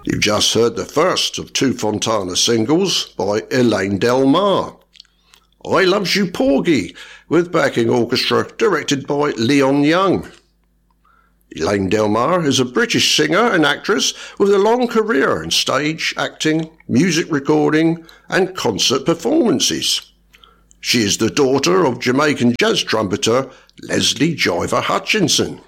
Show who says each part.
Speaker 1: You've just heard the first of two Fontana singles by Elaine Del Mar. I Loves You Porgy, with backing orchestra directed by Leon Young. Elaine Del Mar is a British singer and actress with a long career in stage, acting, music recording and concert performances. She is the daughter of Jamaican jazz trumpeter Leslie Jiver Hutchinson.